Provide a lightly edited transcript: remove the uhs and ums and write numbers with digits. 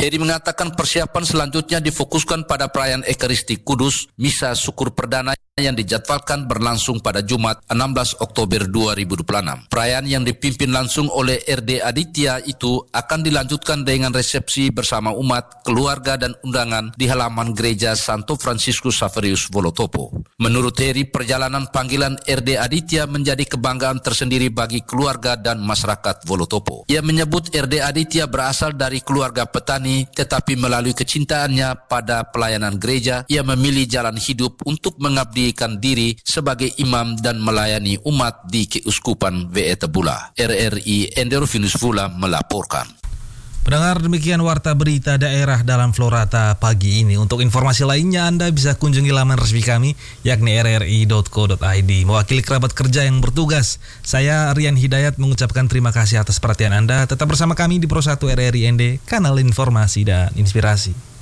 Heri mengatakan persiapan selanjutnya difokuskan pada perayaan Ekaristi Kudus, Misa Syukur Perdana yang dijadwalkan berlangsung pada Jumat 16 Oktober 2026. Perayaan yang dipimpin langsung oleh RD Aditya itu akan dilanjutkan dengan resepsi bersama umat, keluarga dan undangan di halaman Gereja Santo Fransiskus Xaverius Wolotopo. Menurut Heri, perjalanan panggilan RD Aditya menjadi kebanggaan tersendiri bagi keluarga dan masyarakat Wolotopo. Ia menyebut RD Aditya berasal dari keluarga petani, tetapi melalui kecintaannya pada pelayanan gereja, ia memilih jalan hidup untuk mengabdi diri sebagai imam dan melayani umat di Keuskupan WE Tebula. RRI Enderovinus Vula melaporkan. Pendengar, demikian warta berita daerah dalam Florata pagi ini. Untuk informasi lainnya Anda bisa kunjungi laman resmi kami yakni rri.co.id. Mewakili kerabat kerja yang bertugas, saya Rian Hidayat mengucapkan terima kasih atas perhatian Anda. Tetap bersama kami di Pro 1 RRI ND, kanal informasi dan inspirasi.